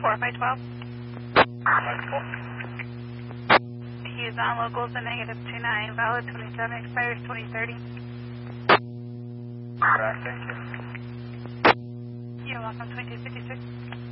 4512. 5-4. He is on locals a -29, valid 27, expires 2030. Correct, thank you. You're welcome, 2256.